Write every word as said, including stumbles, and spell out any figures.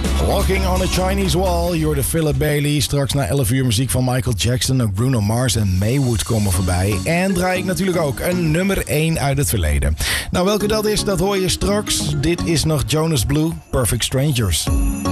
Walking on a Chinese Wall, you're de Philip Bailey. Straks na elf uur muziek van Michael Jackson, ook Bruno Mars en Maywood komen voorbij. En draai ik natuurlijk ook een nummer één uit het verleden. Nou, welke dat is, dat hoor je straks. Dit is nog Jonas Blue, Perfect Strangers.